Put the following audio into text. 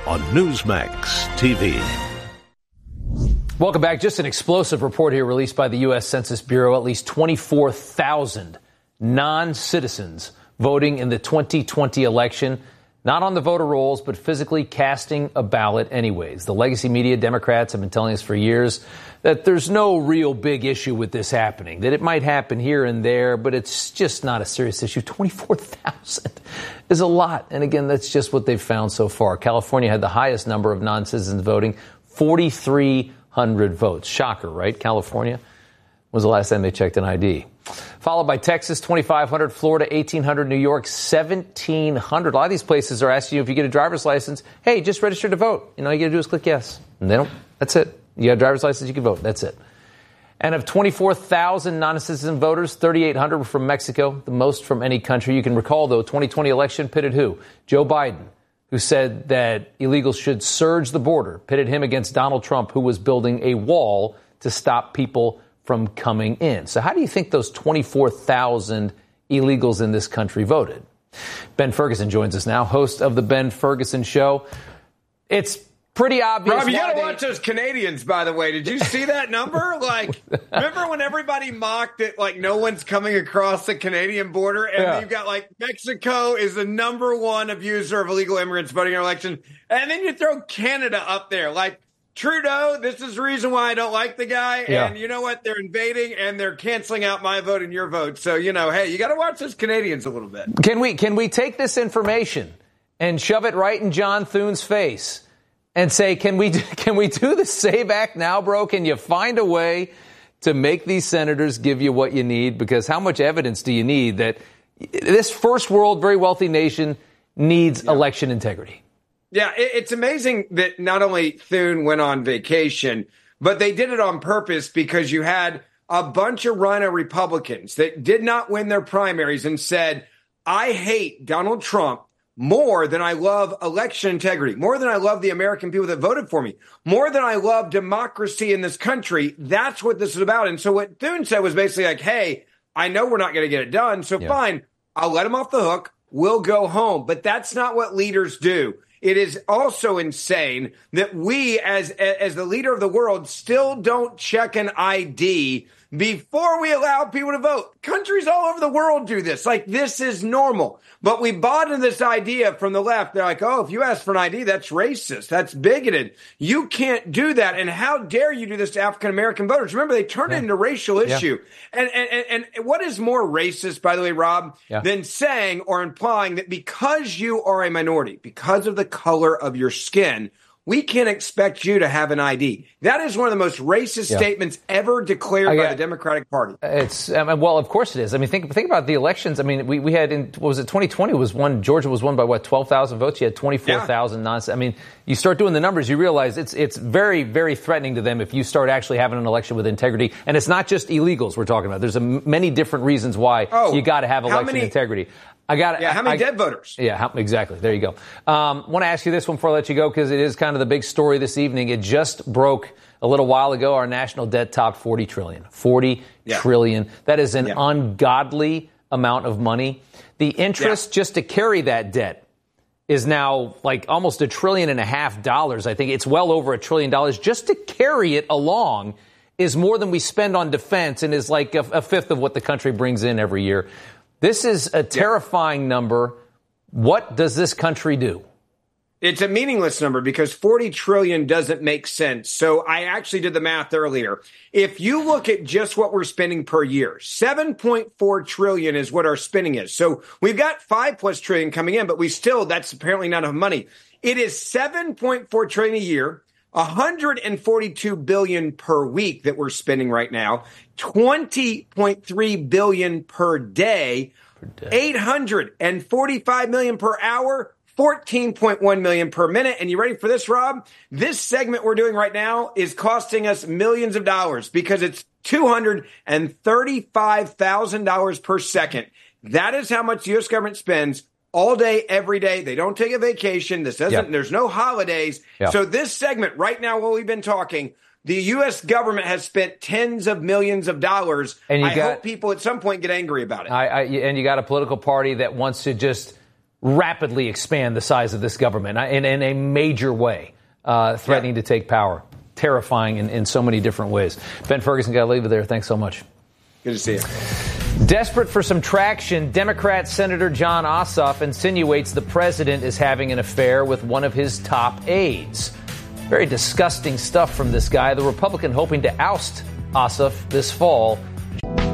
on Newsmax TV. Welcome back. Just an explosive report here released by the U.S. Census Bureau. At least 24,000 non-citizens voting in the 2020 election, not on the voter rolls, but physically casting a ballot anyways. The legacy media, Democrats, have been telling us for years that there's no real big issue with this happening, that it might happen here and there, but it's just not a serious issue. 24,000 is a lot. And again, that's just what they've found so far. California had the highest number of non-citizens voting, 4,300 votes. Shocker, right? California was the last time they checked an ID. Followed by Texas, 2,500, Florida, 1,800, New York, 1,700. A lot of these places are asking you if you get a driver's license, hey, just register to vote. You know, all you got to do is click yes. And they don't. That's it. You got a driver's license, you can vote. That's it. And of 24,000 non-citizen voters, 3,800 were from Mexico, the most from any country. You can recall, though, 2020 election pitted who? Joe Biden, who said that illegals should surge the border, pitted him against Donald Trump, who was building a wall to stop people from coming in. So how do you think those 24,000 illegals in this country voted? Ben Ferguson joins us now, host of The Ben Ferguson Show. It's pretty obvious. Rob, you got to watch those Canadians, by the way. Did you see that number? Like, remember when everybody mocked it, like no one's coming across the Canadian border? And you've got, like, Mexico is the number one abuser of illegal immigrants voting in our election. And then you throw Canada up there. Like, Trudeau, this is the reason why I don't like the guy. Yeah. And you know what? They're invading and they're canceling out my vote and your vote. So, you know, hey, you got to watch those Canadians a little bit. Can we take this information and shove it right in John Thune's face and say, can we do the SAVE Act now, bro? Can you find a way to make these senators give you what you need? Because how much evidence do you need that this first world, very wealthy nation needs election integrity? Yeah, it's amazing that not only Thune went on vacation, but they did it on purpose because you had a bunch of Rhino Republicans that did not win their primaries and said, I hate Donald Trump more than I love election integrity, more than I love the American people that voted for me, more than I love democracy in this country. That's what this is about. And so what Thune said was basically like, hey, I know we're not going to get it done, so fine, I'll let him off the hook. We'll go home. But that's not what leaders do. It is also insane that we, as the leader of the world, still don't check an ID before we allow people to vote. Countries all over the world do this. Like, this is normal. But we bought into this idea from the left. They're like, oh, if you ask for an ID, that's racist. That's bigoted. You can't do that. And how dare you do this to African-American voters? Remember, they turned it into a racial issue. And what is more racist, by the way, Rob, than saying or implying that because you are a minority, because of the color of your skin, we can't expect you to have an ID. That is one of the most racist statements ever declared by the Democratic Party. Well, of course it is. I mean, think about the elections. I mean, we had in, what was it, 2020 Georgia was won by 12,000 votes. You had 24,000 I mean, you start doing the numbers, you realize it's very, very threatening to them if you start actually having an election with integrity. And it's not just illegals we're talking about. There's many different reasons why you got to have election integrity. How many dead voters? Yeah, exactly. There you go. Want to ask you this one before I let you go, because it is kind of the big story this evening. It just broke a little while ago. Our national debt topped 40 trillion. 40 trillion. That is an ungodly amount of money. The interest just to carry that debt is now like almost $1.5 trillion. I think it's well over $1 trillion just to carry it along is more than we spend on defense and is like a fifth of what the country brings in every year. This is a terrifying number. What does this country do? It's a meaningless number because 40 trillion doesn't make sense. So I actually did the math earlier. If you look at just what we're spending per year, 7.4 trillion is what our spending is. So we've got 5+ trillion coming in, but that's apparently not enough money. It is 7.4 trillion a year. 142 billion per week that we're spending right now, 20.3 billion per day, 845 million per hour, 14.1 million per minute. And you ready for this, Rob? This segment we're doing right now is costing us millions of dollars because it's $235,000 per second. That is how much the U.S. government spends all day, every day. They don't take a vacation. There's no holidays. So this segment right now, while we've been talking, the U.S. government has spent tens of millions of dollars. And I hope people at some point get angry about it. And you got a political party that wants to just rapidly expand the size of this government in a major way, threatening to take power. Terrifying in so many different ways. Ben Ferguson, got to leave it there. Thanks so much. Good to see you. Desperate for some traction, Democrat Senator Jon Ossoff insinuates the president is having an affair with one of his top aides. Very disgusting stuff from this guy. The Republican hoping to oust Ossoff this fall.